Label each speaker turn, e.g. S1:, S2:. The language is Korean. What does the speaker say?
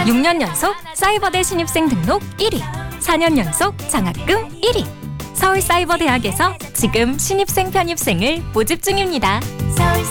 S1: 6년 연속 사이버대 신입생 등록 1위, 4년 연속 장학금 1위. 서울사이버대학에서 지금 신입생 편입생을 모집 중입니다.